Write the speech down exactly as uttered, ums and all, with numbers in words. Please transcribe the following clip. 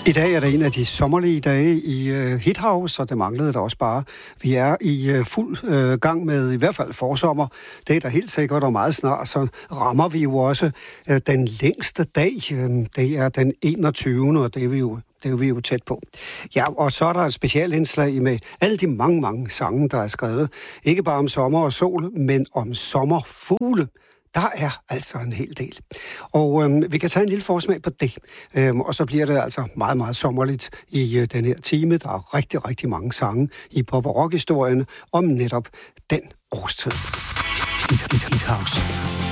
I dag er det en af de sommerlige dage i uh, Hithouse, og det manglede der også bare. Vi er i uh, fuld uh, gang med i hvert fald forsommer. Det er da helt sikkert, og meget snart så rammer vi jo også uh, den længste dag. Uh, det er den enogtyvende og det er vi jo Det er vi jo tæt på. Ja, og så er der et specielt indslag med alle de mange, mange sange, der er skrevet. Ikke bare om sommer og sol, men om sommerfugle. Der er altså en hel del. Og øhm, vi kan tage en lille forsmag på det. Øhm, og så bliver det altså meget, meget sommerligt i øh, den her time. Der er rigtig, rigtig mange sange i pop- og rock-historien om netop den årstid. Hit, hit, hit house.